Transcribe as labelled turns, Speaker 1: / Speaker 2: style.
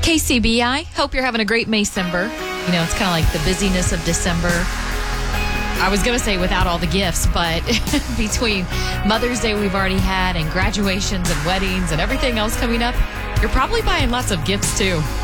Speaker 1: KCBI, hope you're having a great Maycember. You know, it's kind of like the busyness of December. I was going to say without all the gifts, but between Mother's Day we've already had and graduations and weddings and everything else coming up, you're probably buying lots of gifts too.